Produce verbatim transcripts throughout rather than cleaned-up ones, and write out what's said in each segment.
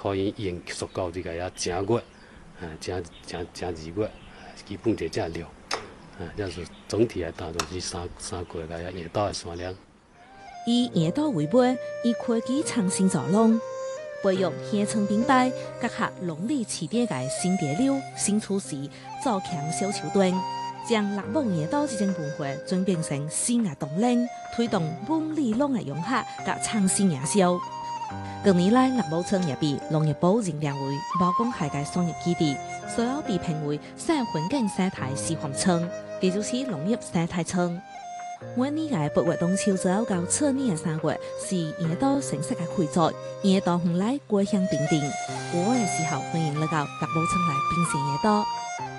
考验研塑到这个也正月，啊，正正正二月，基本就这了。啊，这是总体来打都是三三个个也沿岛的山梁。 以沿岛为本，以科技创新造龙，培育县城品牌，结合农历起点嘅新潮流、新趋势，造强小球队，将六堡沿岛这种文化转变成新嘅动能，推动本里农嘅融合甲创新营销。近年来，六堡村也被农业部认定为包公海界商业基地，所有被评为社环境生态示范村，这就是农业生态村。每年嘅八月中秋节到次年嘅三月，是沿岛城市嘅开作，沿岛向来过乡平定。我嘅时候，欢迎你到六堡村来并线沿岛。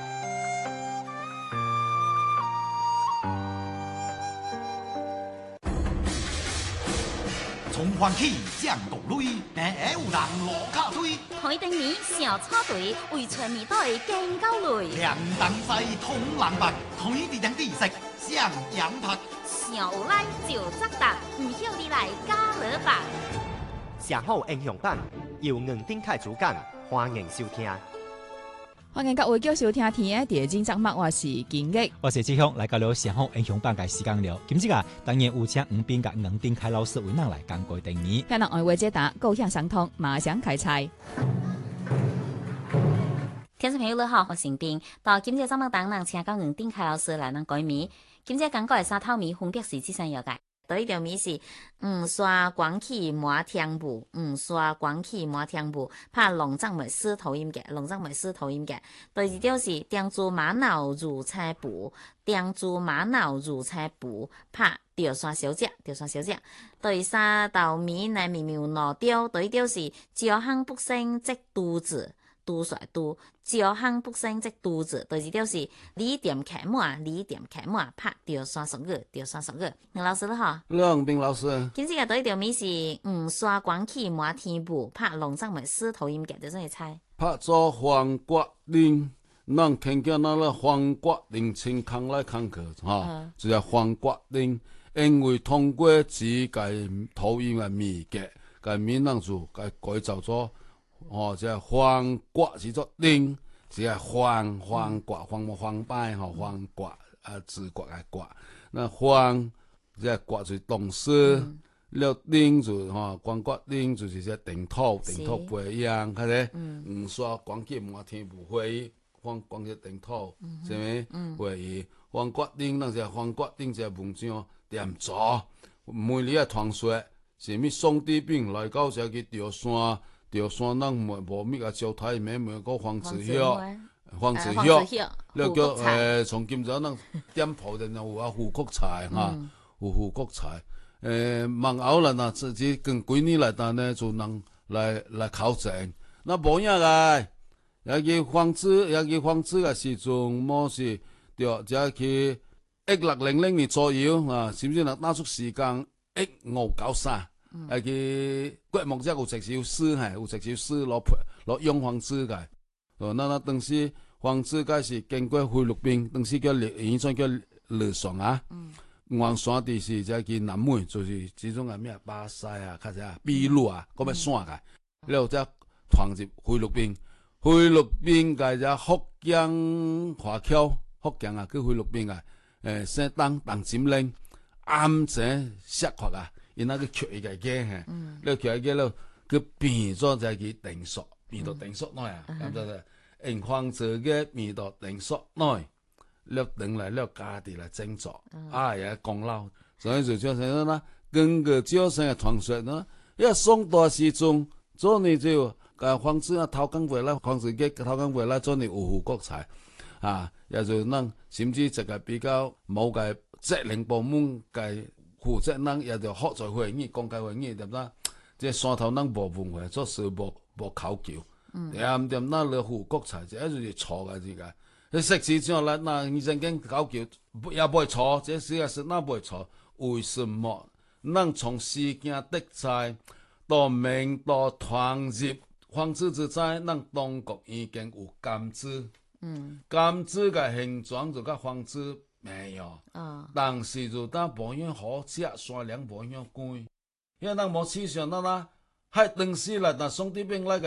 从欢喜降国内，平下有人落脚推。 台灯年小草队为全面队更高累。 两当西通人白，台地顶地色上强拍。 上有来就扎达，唔晓你来加勒吧。 上好英雄版由硬顶开主讲，欢迎收听。 欢迎各位继续收听天的地精节目，我是金玉， 我是志雄，来到了上好英雄版嘅时间了。今次啊，当然有请吴斌甲硬顶开老师为咱来讲过定义。 向人爱话解答，构想相同，马上开猜。 听众朋友你好，我是斌。到今日节目当中，请到硬顶开老师来咱改名。今日讲过的三套米分别是这三样嘅。第一条米是黄沙广起满天雾，黄沙广起满天雾，拍龙掌梅丝头音嘅，龙掌梅丝头音嘅。第二条是釘珠瑪瑙如菜脯，釘珠瑪瑙如菜脯，拍吊山小姐，吊山小姐。第三道米乃妙妙兩條，第一條是招行不勝即肚子。拄帥拄，招行不勝即肚子。第二條是你點開滿，你點開滿，拍掉三十個，掉三十個。林老師你好， 梁斌老師。 今次嘅第一條米是黃沙廣起滿天霧，拍龍掌梅絲頭音嘅，就真係猜。 拍做黃瓜丁，咱聽見那個黃瓜丁清空來空去，哈，就係黃瓜丁，因為通過自個頭音嘅味覺，個閩南語個改造咗。哦，即係黃瓜是做丁，即係黃黃瓜黃黃擺吼黃瓜啊，紫瓜嘅瓜。那黃即係瓜就是動詞，了丁就吼黃瓜丁就是只定土定土不一樣，睇睇。黃沙廣起滿天霧會黃廣起定土，是咪？會黃瓜丁那隻黃瓜丁隻文章點做？每年嘅傳說是咪宋帝昺來到只去吊山？吊山人無無乜個招太名，名個黃子曉，黃子曉，了叫誒從今朝人店鋪人有啊富國菜哈，有富國菜。誒孟後人啊，自己跟幾年來單呢，就能來來考證。那無影個，也去黃子，也去黃子個時陣，麼是對，就去一六零零年左右啊，是唔是能拿出時間一五九三？係佢國木則有一首詩，係有一首詩攞攞用黃子嘅。哦，那那當時黃子嘅是經過菲律賓，當時叫以前叫樂山啊。黃山地是就係南美，就是這種係咩巴西啊，或者啊秘魯啊嗰邊山嘅。然後則傳入菲律賓，菲律賓嘅就福建華僑，福建啊去菲律賓嘅誒聖東東佔領啱正石學啊。因那個缺一個嘅嚇，你缺一個咯，佢變咗就係佢定數，變到定數內啊，咁就係銀黃色嘅變到定數內，你等來你家己來整作，啊也功勞，所以就叫啥啦？根據招生嘅傳說呢，因為宋代時鐘，做你就誒黃子啊，頭剛回來，黃子嘅頭剛回來做你有富國菜，啊，也就能甚至一個比較冇個責任部門嘅。負責人也就學在會議，講解會議點啦？即係山頭人無文化，做事無無考究，也唔點那了富國菜，這就是錯嘅，這個。你食事之後咧，那你正經考究也唔會錯，這是也是那唔會錯。為什麼？能從時間的在到明到傳入黃子之在，能當局已經有監知，嗯，監知嘅形狀就跟黃子。沒有，哦、但是就當保險好食，山梁保險貴，因為咱冇市場，咱啦，喺當時來，但宋帝昺來個